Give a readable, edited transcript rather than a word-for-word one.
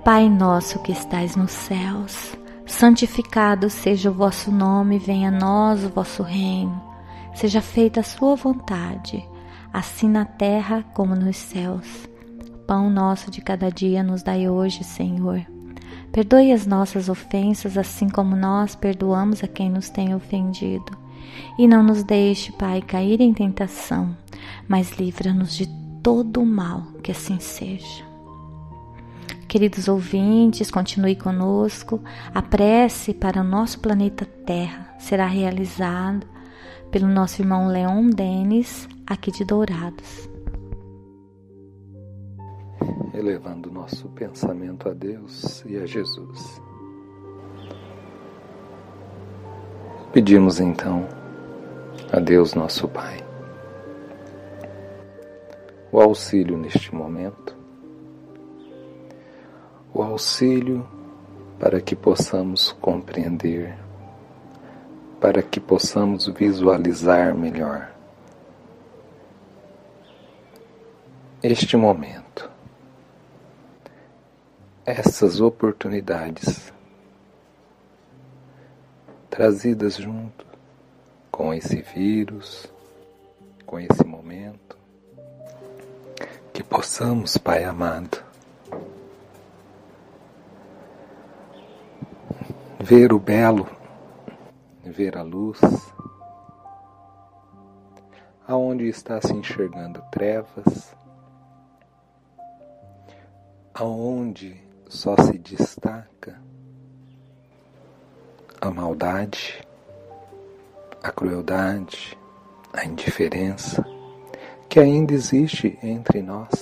Pai nosso que estais nos céus, santificado seja o vosso nome, venha a nós o vosso reino. Seja feita a sua vontade, assim na terra como nos céus. O pão nosso de cada dia nos dai hoje, Senhor. Perdoe as nossas ofensas, assim como nós perdoamos a quem nos tem ofendido. E não nos deixe, Pai, cair em tentação, mas livra-nos de todo o mal, que assim seja. Queridos ouvintes, continue conosco. A prece para o nosso planeta Terra será realizada pelo nosso irmão Leon Denis, aqui de Dourados. Elevando nosso pensamento a Deus e a Jesus. Pedimos então a Deus nosso Pai o auxílio neste momento, o auxílio para que possamos compreender, para que possamos visualizar melhor este momento, essas oportunidades trazidas junto com esse vírus, com esse momento, que possamos, Pai amado, ver o belo, ver a luz, aonde está se enxergando trevas, aonde só se destaca a maldade, a crueldade, a indiferença que ainda existe entre nós.